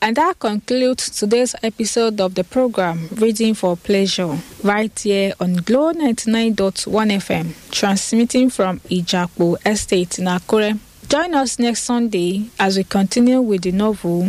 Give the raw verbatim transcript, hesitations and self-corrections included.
And that concludes today's episode of the program, Reading for Pleasure, right here on Glow ninety-nine point one F M, transmitting from Ijapo Estate in Akure. Join us next Sunday as we continue with the novel